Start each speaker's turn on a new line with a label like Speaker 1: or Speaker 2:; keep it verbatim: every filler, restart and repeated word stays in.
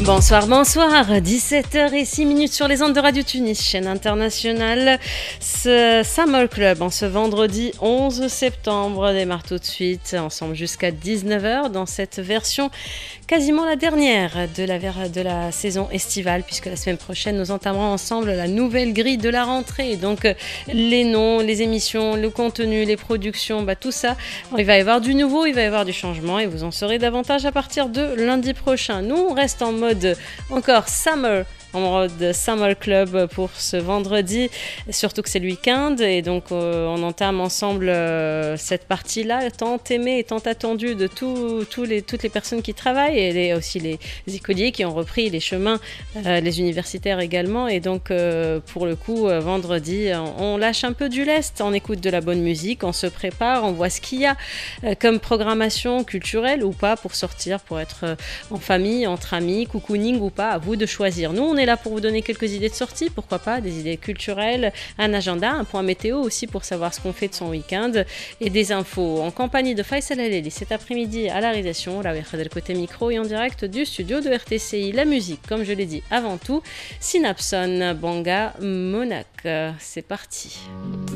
Speaker 1: Bonsoir, bonsoir, dix-sept heures zéro six minutes sur les ondes de Radio Tunis, chaîne internationale. Ce Summer Club, en ce vendredi onze septembre, démarre tout de suite, ensemble jusqu'à dix-neuf heures, dans cette version quasiment la dernière de la, de la saison estivale, puisque la semaine prochaine, nous entamerons ensemble la nouvelle grille de la rentrée. Donc, les noms, les émissions, le contenu, les productions, bah, tout ça, il va y avoir du nouveau, il va y avoir du changement, et vous en saurez davantage à partir de lundi prochain. Nous, on reste en mode encore summer, en mode Summer Club pour ce vendredi, surtout que c'est le week-end et donc euh, on entame ensemble euh, cette partie-là tant aimée et tant attendue de tout, tout les, toutes les personnes qui travaillent et les, aussi les, les écoliers qui ont repris les chemins, euh, les universitaires également, et donc euh, pour le coup euh, vendredi on, on lâche un peu du lest, on écoute de la bonne musique, on se prépare, on voit ce qu'il y a euh, comme programmation culturelle ou pas pour sortir, pour être euh, en famille, entre amis, cocooning ou pas, à vous de choisir. Nous on est là pour vous donner quelques idées de sortie, pourquoi pas, des idées culturelles, un agenda, un point météo aussi pour savoir ce qu'on fait de son week-end et des infos en compagnie de Faisal Haleli cet après-midi à la réalisation, là le côté micro et en direct du studio de R T C I. La musique, comme je l'ai dit avant tout, Synapson, Banga, Monac. C'est parti.